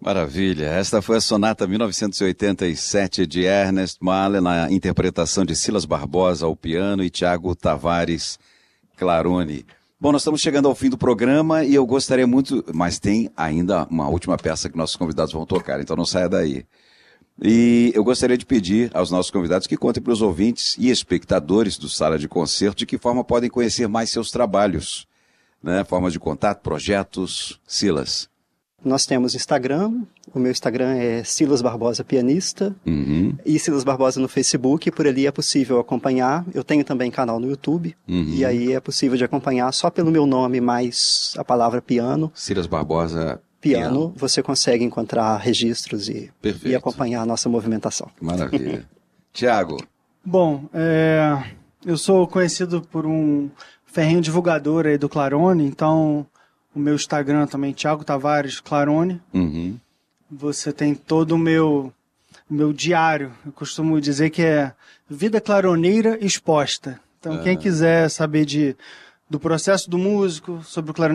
Maravilha. Esta foi a Sonata 1987 de Ernest Mahler, na interpretação de Silas Barbosa ao piano e Tiago Tavares Clarone. Bom, nós estamos chegando ao fim do programa e eu gostaria muito, mas tem ainda uma última peça que nossos convidados vão tocar, então não saia daí. E eu gostaria de pedir aos nossos convidados que contem para os ouvintes e espectadores do Sala de Concerto de que forma podem conhecer mais seus trabalhos, né? Formas de contato, projetos. Silas. Nós temos Instagram, o meu Instagram é Silas Barbosa Pianista, e Silas Barbosa no Facebook, por ali é possível acompanhar. Eu tenho também canal no YouTube, e aí é possível de acompanhar só pelo meu nome mais a palavra piano. Silas Barbosa Piano, você consegue encontrar registros e acompanhar a nossa movimentação. Maravilha. Tiago. Bom, eu sou conhecido por um ferrenho divulgador aí do Clarone, então o meu Instagram também, Tiago Tavares Clarone. Você tem todo o meu diário. Eu costumo dizer que é vida claroneira exposta. Então, quem quiser saber do processo do músico, sobre o clarinete,